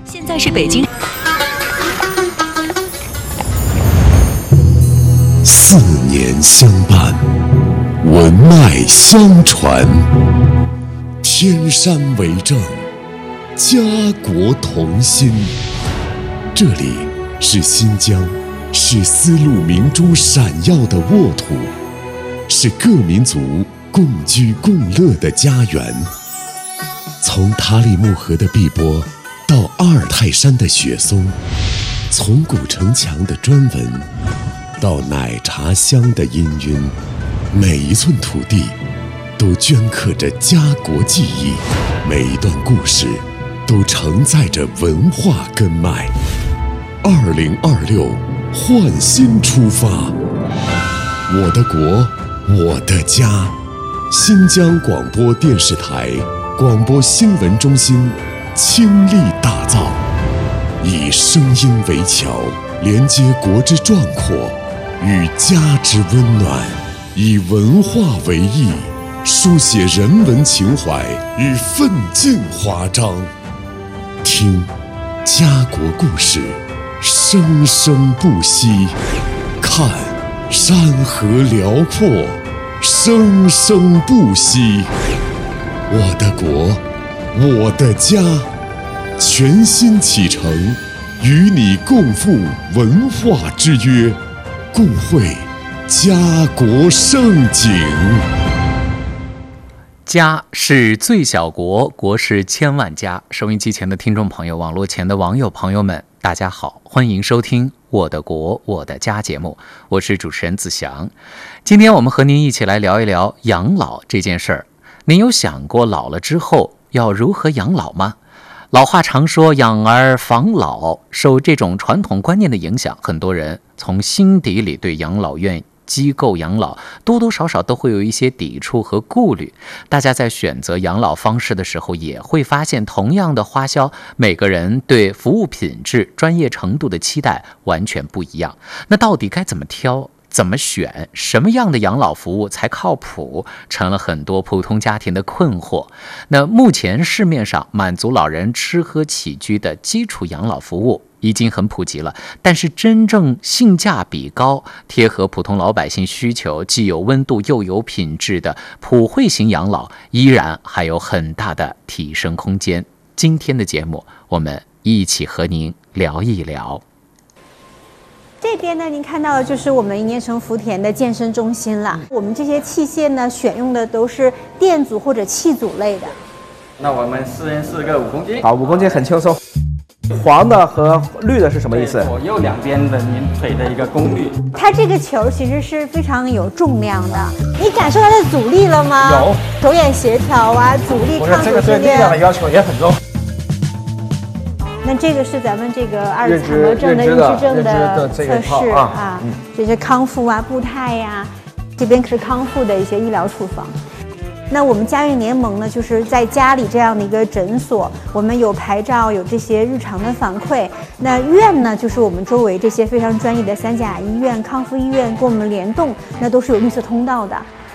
现在是北京。 4年相伴，文脉相传，天山为证，家国同心。这里是新疆，是丝路明珠闪耀的沃土，是各民族共居共乐的家园。从塔里木河的碧波到阿尔泰山的雪松，从古城墙的砖纹到奶茶香的氤氲，每一寸土地都镌刻着家国记忆，每一段故事都承载着文化根脉。2026，焕新出发，我的国，我的家。新疆广播电视台广播新闻中心倾力打造，以声音为桥，连接国之壮阔与家之温暖，以文化为翼，书写人文情怀与奋进华章。听家国故事，生生不息；看山河辽阔，生生不息。我的国，我的家，全新启程，与你共赴文化之约，共绘家国盛景。 家是最小国，国是千万家。收音机前的听众朋友，网络前的网友朋友们，大家好，欢迎收听我的国我的家节目，我是主持人子祥。今天我们和您一起来聊一聊养老这件事儿。您有想过老了之后要如何养老吗？老话常说养儿防老，受这种传统观念的影响，很多人从心底里对养老院机构养老多多少少都会有一些抵触和顾虑。大家在选择养老方式的时候，也会发现同样的花销，每个人对服务品质、专业程度的期待完全不一样。那到底该怎么挑？怎么选？什么样的养老服务才靠谱？成了很多普通家庭的困惑。那目前市面上满足老人吃喝起居的基础养老服务已经很普及了，但是真正性价比高、贴合普通老百姓需求、既有温度又有品质的普惠型养老，依然还有很大的提升空间。今天的节目，我们一起和您聊一聊。 这边呢，您看到的就是我们银城福田的健身中心了。我们这些器械呢，选用的都是电阻或者气阻类的。 那我们4人4个5公斤。 好，5公斤很轻松。黄的和绿的是什么意思？ 左右两边的您腿的一个功率。 它这个球其实是非常有重量的，你感受它的阻力了吗？ 有。 手眼协调啊，阻力抗阻这个对力量的要求也很重。 那这个是咱们这个2次残留症的认知症的测试啊，这些康复啊、步态呀，这边是康复的一些医疗处方。那我们家园联盟呢，就是在家里这样的一个诊所，我们有牌照，有这些日常的反馈。那院呢，就是我们周围这些非常专业的3甲医院、康复医院跟我们联动，那都是有绿色通道的。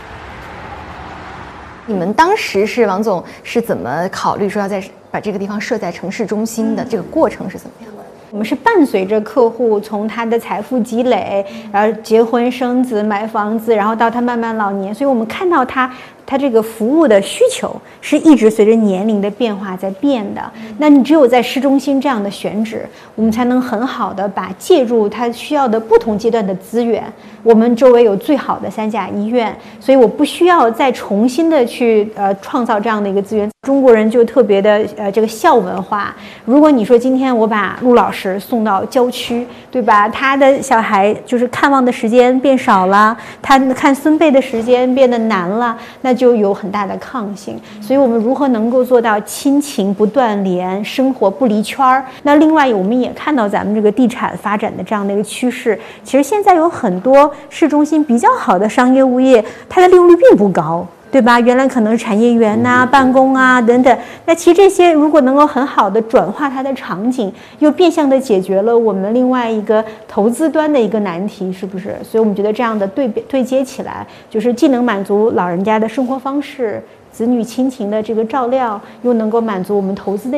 你们当时是王总是怎么考虑说要把这个地方设在城市中心的？这个过程是怎么样的？ 我们是伴随着客户从他的财富积累，然后结婚生子、买房子，然后到他慢慢老年，所以我们看到他这个服务的需求是一直随着年龄的变化在变的。那你只有在市中心这样的选址，我们才能很好的把介入他需要的不同阶段的资源。我们周围有最好的3甲医院，所以我不需要再重新的去创造这样的一个资源。中国人就特别的这个孝文化。如果你说今天我把陆老师送到郊区，对吧？他的小孩就是看望的时间变少了，他看孙辈的时间变得难了，那就有很大的抗性。所以我们如何能够做到亲情不断联，生活不离圈儿？那另外我们也看到咱们这个地产发展的这样的一个趋势，其实现在有很多市中心比较好的商业物业，它的利用率并不高，对吧？原来可能是产业园呐、办公啊等等，那其实这些如果能够很好的转化它的场景，又变相的解决了我们另外一个投资端的一个难题，是不是？所以我们觉得这样的对接起来，就是既能满足老人家的生活方式、子女亲情的这个照料，又能够满足我们投资的